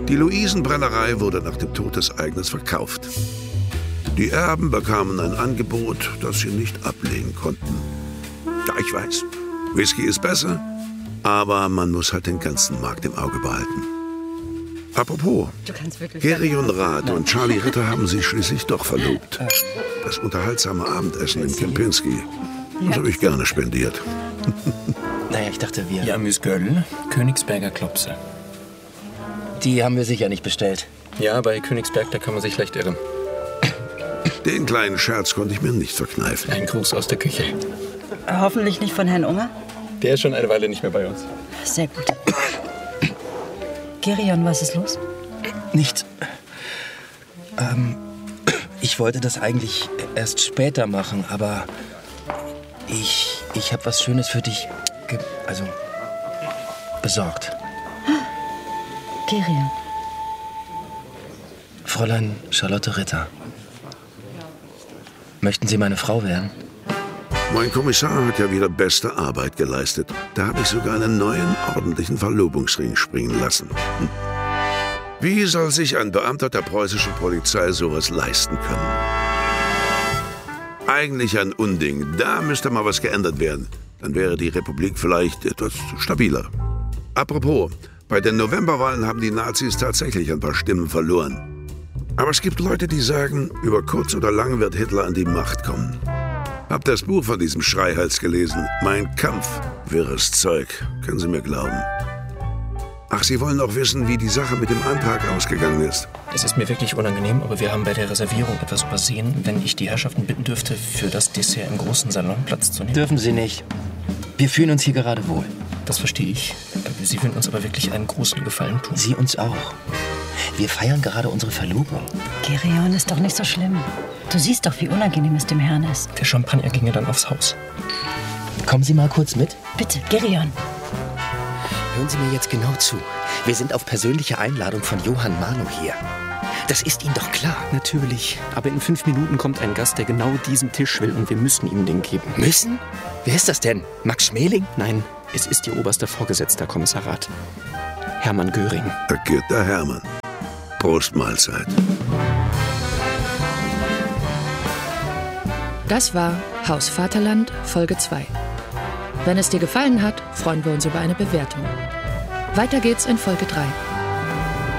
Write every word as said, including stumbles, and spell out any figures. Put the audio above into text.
Die Luisenbrennerei wurde nach dem Tod des Eigners verkauft. Die Erben bekamen ein Angebot, das sie nicht ablehnen konnten. Ja, ich weiß, Whisky ist besser, aber man muss halt den ganzen Markt im Auge behalten. Apropos, Gerion Rath und Charlie Ritter haben sich schließlich doch verlobt. Das unterhaltsame Abendessen im Kempinski, das habe ich gerne spendiert. Naja, ich dachte, wir... Ja, Miss Göll, Königsberger Klopse. Die haben wir sicher nicht bestellt. Ja, bei Königsberg, da kann man sich leicht irren. Den kleinen Scherz konnte ich mir nicht verkneifen. Ein Gruß aus der Küche. Hoffentlich nicht von Herrn Unger? Der ist schon eine Weile nicht mehr bei uns. Sehr gut. Gerion, was ist los? Nichts. Ähm, ich wollte das eigentlich erst später machen, aber ich, ich habe was Schönes für dich, ge also besorgt. Gerion. Fräulein Charlotte Ritter. Möchten Sie meine Frau werden? Mein Kommissar hat ja wieder beste Arbeit geleistet. Da habe ich sogar einen neuen, ordentlichen Verlobungsring springen lassen. Hm. Wie soll sich ein Beamter der preußischen Polizei sowas leisten können? Eigentlich ein Unding. Da müsste mal was geändert werden. Dann wäre die Republik vielleicht etwas stabiler. Apropos, bei den Novemberwahlen haben die Nazis tatsächlich ein paar Stimmen verloren. Aber es gibt Leute, die sagen, über kurz oder lang wird Hitler an die Macht kommen. Hab das Buch von diesem Schreihals gelesen. Mein Kampf. Wirres Zeug. Können Sie mir glauben. Ach, Sie wollen auch wissen, wie die Sache mit dem Antrag ausgegangen ist. Es ist mir wirklich unangenehm, aber wir haben bei der Reservierung etwas übersehen. Wenn ich die Herrschaften bitten dürfte, für das Dessert im großen Salon Platz zu nehmen. Dürfen Sie nicht. Wir fühlen uns hier gerade wohl. Das verstehe ich. Sie würden uns aber wirklich einen großen Gefallen tun. Sie uns auch. Wir feiern gerade unsere Verlobung. Gerion, ist doch nicht so schlimm. Du siehst doch, wie unangenehm es dem Herrn ist. Der Champagner ginge dann aufs Haus. Kommen Sie mal kurz mit. Bitte, Gerion. Hören Sie mir jetzt genau zu. Wir sind auf persönliche Einladung von Johann Marlow hier. Das ist Ihnen doch klar. Natürlich. Aber in fünf Minuten kommt ein Gast, der genau diesen Tisch will und wir müssen ihm den geben. Müssen? Wer ist das denn? Max Schmeling? Nein, es ist Ihr oberster Vorgesetzter, Kommissar Rath. Hermann Göring. Agierter Hermann. Prost Mahlzeit. Das war Haus Vaterland, Folge zwei. Wenn es dir gefallen hat, freuen wir uns über eine Bewertung. Weiter geht's in Folge drei.